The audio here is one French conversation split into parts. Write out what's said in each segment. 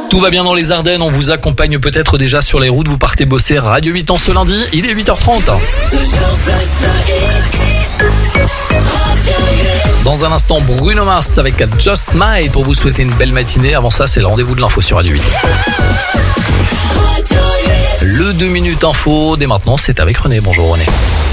Tout va bien dans les Ardennes, on vous accompagne peut-être déjà sur les routes, vous partez bosser Radio 8 en ce lundi, il est 8h30. Dans un instant, Bruno Mars avec Just Smile pour vous souhaiter une belle matinée. Avant ça, c'est le rendez-vous de l'info sur Radio 8. Le 2 minutes info, dès maintenant, c'est avec René. Bonjour René.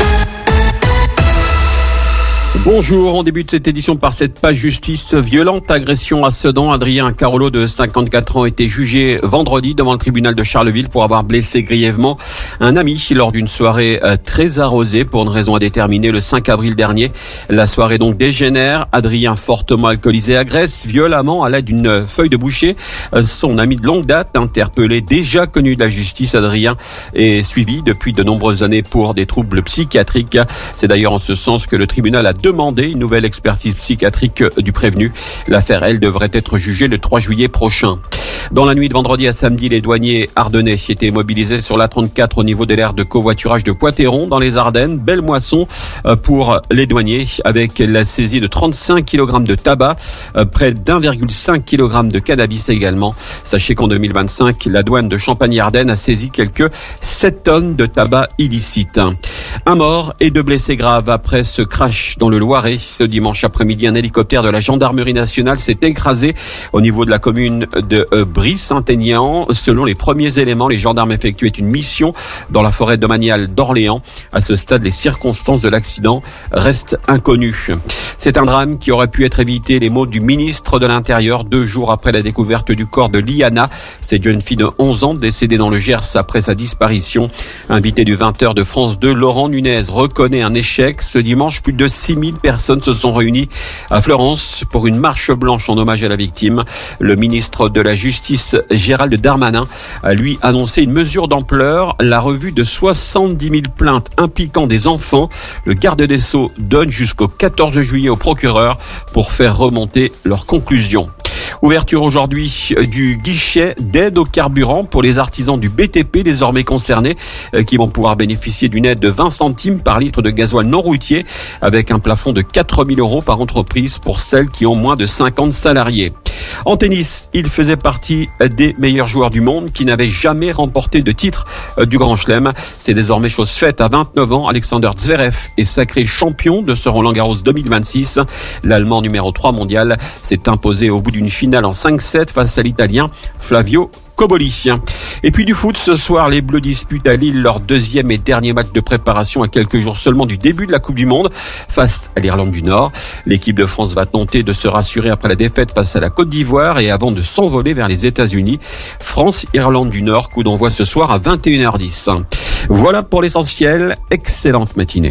Bonjour, on débute cette édition par cette page justice. Violente agression à Sedan. Adrien Carolo de 54 ans a été jugé vendredi devant le tribunal de Charleville pour avoir blessé grièvement un ami lors d'une soirée très arrosée pour une raison indéterminée le 5 avril dernier. La soirée donc dégénère. Adrien, fortement alcoolisé, agresse violemment à l'aide d'une feuille de boucher son ami de longue date, interpellé, déjà connu de la justice. Adrien est suivi depuis de nombreuses années pour des troubles psychiatriques. C'est d'ailleurs en ce sens que le tribunal a demandé une nouvelle expertise psychiatrique du prévenu. L'affaire, elle, devrait être jugée le 3 juillet prochain. Dans la nuit de vendredi à samedi, les douaniers ardennais étaient mobilisés sur l'A34 au niveau de l'aire de covoiturage de Poitéron dans les Ardennes. Belle moisson pour les douaniers avec la saisie de 35 kg de tabac, près d'1,5 kg de cannabis également. Sachez qu'en 2025, la douane de Champagne-Ardenne a saisi quelques 7 tonnes de tabac illicite. Un mort et 2 blessés graves après ce crash dans le Loiret. Ce dimanche après-midi, un hélicoptère de la gendarmerie nationale s'est écrasé au niveau de la commune de Brie-Saint-Aignan. Selon les premiers éléments, les gendarmes effectuaient une mission dans la forêt domaniale d'Orléans. À ce stade, les circonstances de l'accident restent inconnues. C'est un drame qui aurait pu être évité, les mots du ministre de l'Intérieur 2 jours après la découverte du corps de Liana, cette jeune fille de 11 ans décédée dans le Gers après sa disparition. Invité du 20h de France 2, Laurent Nunez reconnaît un échec. Ce dimanche, plus de 6000 personnes se sont réunies à Florence pour une marche blanche en hommage à la victime. Le ministre de la Justice, Gérald Darmanin, a lui annoncé une mesure d'ampleur, la revue de 70 000 plaintes impliquant des enfants. Le garde des Sceaux donne jusqu'au 14 juillet au procureur pour faire remonter leurs conclusions. Ouverture aujourd'hui du guichet d'aide au carburant pour les artisans du BTP désormais concernés qui vont pouvoir bénéficier d'une aide de 20 centimes par litre de gasoil non routier avec un plafond de 4 000 € par entreprise pour celles qui ont moins de 50 salariés. En tennis, il faisait partie des meilleurs joueurs du monde qui n'avaient jamais remporté de titre du Grand Chelem. C'est désormais chose faite. À 29 ans, Alexander Zverev est sacré champion de ce Roland-Garros 2026. L'Allemand numéro 3 mondial s'est imposé au bout d'une finale en 5-7 face à l'Italien Flavio Cobolli. Et puis du foot, ce soir, les Bleus disputent à Lille leur 2e et dernier match de préparation à quelques jours seulement du début de la Coupe du Monde face à l'Irlande du Nord. L'équipe de France va tenter de se rassurer après la défaite face à la Côte d'Ivoire et avant de s'envoler vers les États-Unis. France-Irlande du Nord, coup d'envoi ce soir à 21h10. Voilà pour l'essentiel. Excellente matinée.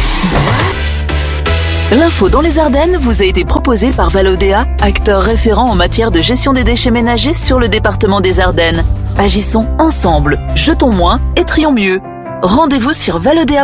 L'info dans les Ardennes vous a été proposée par Valodéa, acteur référent en matière de gestion des déchets ménagers sur le département des Ardennes. Agissons ensemble, jetons moins et trions mieux. Rendez-vous sur valodéa.fr.